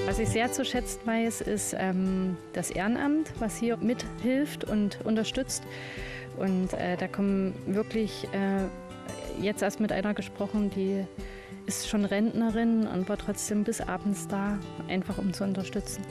Was ich sehr zu schätzen weiß, ist das Ehrenamt, was hier mithilft und unterstützt. Und da kommen wirklich, jetzt erst mit einer gesprochen, die ist schon Rentnerin und war trotzdem bis abends da, einfach um zu unterstützen.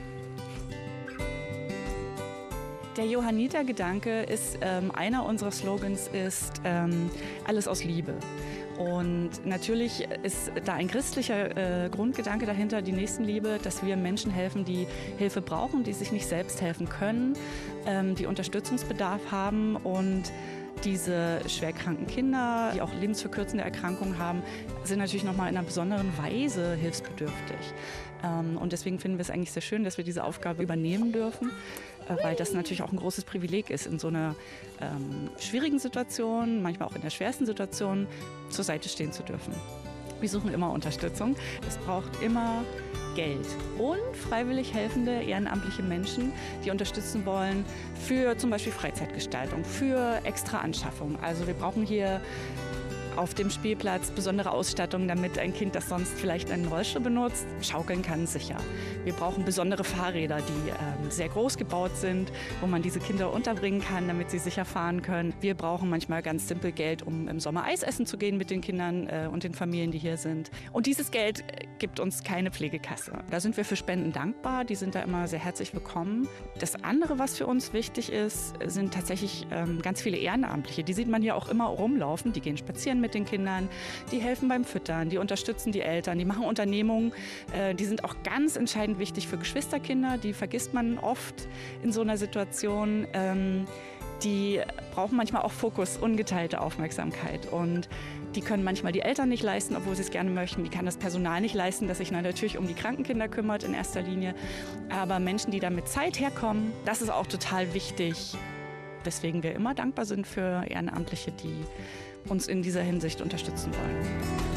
Der Johanniter-Gedanke ist, einer unserer Slogans ist alles aus Liebe. Und natürlich ist da ein christlicher Grundgedanke dahinter, die Nächstenliebe, dass wir Menschen helfen, die Hilfe brauchen, die sich nicht selbst helfen können, die Unterstützungsbedarf haben. Und diese schwerkranken Kinder, die auch lebensverkürzende Erkrankungen haben, sind natürlich nochmal in einer besonderen Weise hilfsbedürftig. Und deswegen finden wir es eigentlich sehr schön, dass wir diese Aufgabe übernehmen dürfen, weil das natürlich auch ein großes Privileg ist, in so einer schwierigen Situation, manchmal auch in der schwersten Situation, zur Seite stehen zu dürfen. Wir suchen immer Unterstützung. Es braucht immer Geld und freiwillig helfende ehrenamtliche Menschen, die unterstützen wollen für zum Beispiel Freizeitgestaltung, für extra Anschaffung. Also wir brauchen hier auf dem Spielplatz besondere Ausstattung, damit ein Kind, das sonst vielleicht einen Rollstuhl benutzt, schaukeln kann, sicher. Wir brauchen besondere Fahrräder, die sehr groß gebaut sind, wo man diese Kinder unterbringen kann, damit sie sicher fahren können. Wir brauchen manchmal ganz simpel Geld, um im Sommer Eis essen zu gehen mit den Kindern und den Familien, die hier sind. Und dieses Geld gibt uns keine Pflegekasse. Da sind wir für Spenden dankbar, die sind da immer sehr herzlich willkommen. Das andere, was für uns wichtig ist, sind tatsächlich ganz viele Ehrenamtliche. Die sieht man hier auch immer rumlaufen, die gehen spazieren mit den Kindern, die helfen beim Füttern, die unterstützen die Eltern, die machen Unternehmungen, die sind auch ganz entscheidend wichtig für Geschwisterkinder, die vergisst man oft in so einer Situation. Die brauchen manchmal auch Fokus, ungeteilte Aufmerksamkeit und die können manchmal die Eltern nicht leisten, obwohl sie es gerne möchten. Die kann das Personal nicht leisten, das sich natürlich um die kranken Kinder kümmert in erster Linie. Aber Menschen, die da mit Zeit herkommen, das ist auch total wichtig, weswegen wir immer dankbar sind für Ehrenamtliche, die uns in dieser Hinsicht unterstützen wollen.